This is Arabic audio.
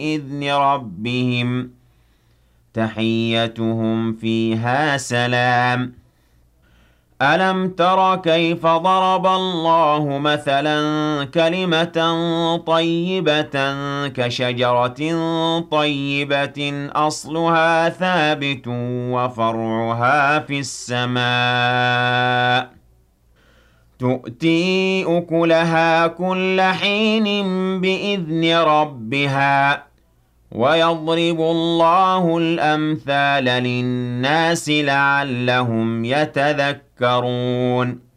بإذن ربهم تحيتهم فيها سلام. ألم تر كيف ضرب الله مثلا كلمة طيبة كشجرة طيبة أصلها ثابت وفرعها في السماء تؤتي أكلها كل حين بإذن ربها ويضرب الله الأمثال للناس لعلهم يتذكرون